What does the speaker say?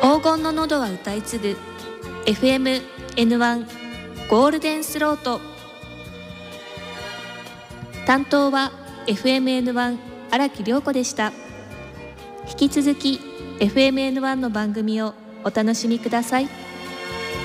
黄金の喉は歌い継ぐ FM-N1 ゴールデンスロート。担当は FM-N1 荒木涼子でした。引き続き FM-N1 の番組をお楽しみください。